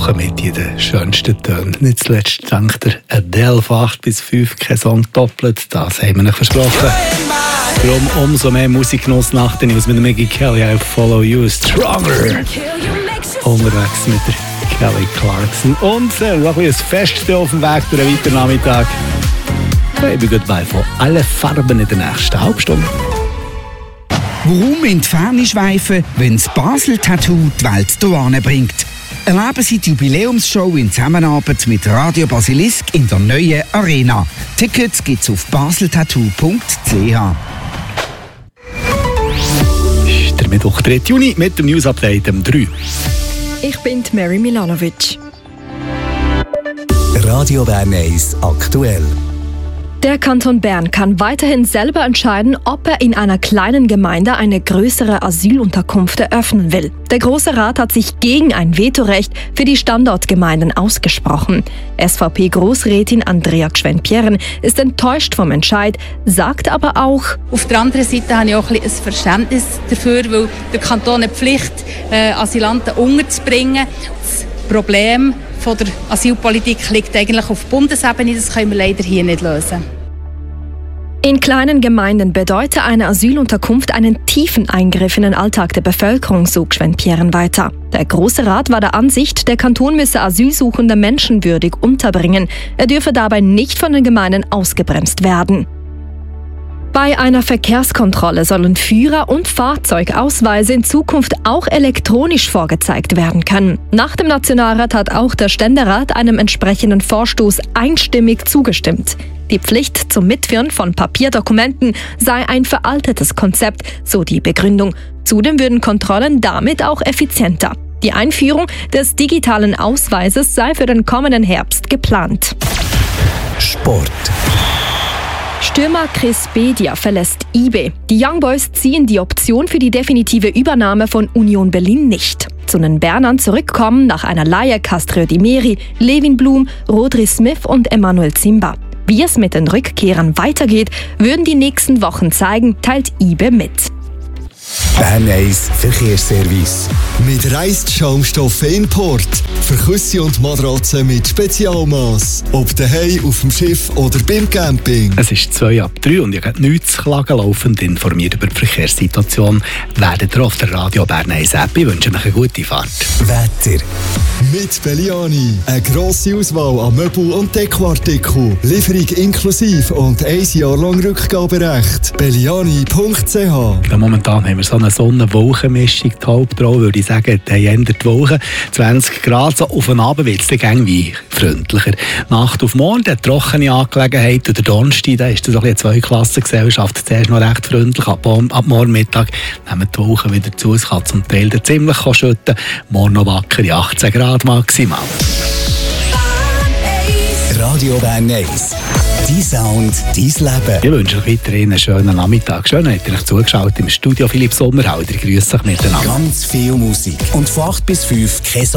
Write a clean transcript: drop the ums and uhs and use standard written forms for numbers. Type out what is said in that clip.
Woche mit in den schönsten Tönen. Nicht zuletzt dank der Adele von 8 bis 5 kein Song doppelt. Das haben wir nicht versprochen. Darum umso mehr Musikgenuss nach den News mit der Maggie Kelly. I Follow You Stronger. Unterwegs mit der Kelly Clarkson. Und noch ein Fest auf dem Weg durch den weiteren Nachmittag. Baby Goodbye von allen Farben in der nächsten Halbstunde. Warum in die Ferne schweifen, wenn das Basel-Tattoo die Welt hierhin bringt? Erleben Sie die Jubiläumsshow in Zusammenarbeit mit Radio Basilisk in der neuen Arena. Tickets gibt's auf baseltattoo.ch. Ist der Mittwoch, 3. Juni, mit dem News-Update am 3. Ich bin Mary Milanovic. Radio Bern 1 aktuell. Der Kanton Bern kann weiterhin selber entscheiden, ob er in einer kleinen Gemeinde eine größere Asylunterkunft eröffnen will. Der Grosse Rat hat sich gegen ein Vetorecht für die Standortgemeinden ausgesprochen. SVP-Grossrätin Andrea Gschwend-Pierren ist enttäuscht vom Entscheid, sagt aber auch: Auf der anderen Seite habe ich auch ein Verständnis dafür, weil der Kanton eine Pflicht, Asylanten unterzubringen. Das Problem von der Asylpolitik liegt eigentlich auf Bundesebene, das können wir leider hier nicht lösen. In kleinen Gemeinden bedeutet eine Asylunterkunft einen tiefen Eingriff in den Alltag der Bevölkerung, so Gschwend-Pierren weiter. Der Grosse Rat war der Ansicht, der Kanton müsse Asylsuchende menschenwürdig unterbringen. Er dürfe dabei nicht von den Gemeinden ausgebremst werden. Bei einer Verkehrskontrolle sollen Führer- und Fahrzeugausweise in Zukunft auch elektronisch vorgezeigt werden können. Nach dem Nationalrat hat auch der Ständerat einem entsprechenden Vorstoß einstimmig zugestimmt. Die Pflicht zum Mitführen von Papierdokumenten sei ein veraltetes Konzept, so die Begründung. Zudem würden Kontrollen damit auch effizienter. Die Einführung des digitalen Ausweises sei für den kommenden Herbst geplant. Sport. Stürmer Chris Bedia verlässt IB. Die Young Boys ziehen die Option für die definitive Übernahme von Union Berlin nicht. Zu den Bernern zurückkommen nach einer Leihe Castro Di Meri, Levin Blum, Rodri Smith und Emmanuel Zimba. Wie es mit den Rückkehrern weitergeht, würden die nächsten Wochen zeigen, teilt IB mit. Bern 1 Verkehrsservice. Mit Reisschaumstoffen Import. Für Küsse und Matratzen mit Spezialmaß. Ob daheim, auf dem Schiff oder beim Camping. Es ist 2:03 und ihr habt nichts zu klagen. Laufend informiert über die Verkehrssituation. Werdet ihr auf der Radio Bern 1 App. Ich wünsche euch eine gute Fahrt. Wetter. Mit Belliani. Eine grosse Auswahl an Möbel- und Dekoartikeln. Lieferung inklusiv und 1 Jahr lang Rückgaberecht. Belliani.ch. Momentan haben wir so eine Sonne-Wolken-Mischung. Die Hauptrolle würde ich sagen, die ändert die Wolken. 20 Grad, so auf den Abend wird es dann irgendwie freundlicher. Nacht auf morgen, eine trockene Angelegenheit. Und der Donnerstag, da ist das so eine Zweiklassengesellschaft. Zuerst noch recht freundlich. Ab morgen Mittag nehmen die Wolken wieder zu. Es kann zum Teil ziemlich schütten. Morgen noch wackere 18 Grad maximal. Radio Bern 1. Dein Sound, dein Leben. Ich wünsche euch weiterhin einen schönen Nachmittag. Schön, dass ihr euch zugeschaut im Studio. Philipp Sommerhalder, grüß euch miteinander. Ganz viel Musik. Und von 8 bis 5 kein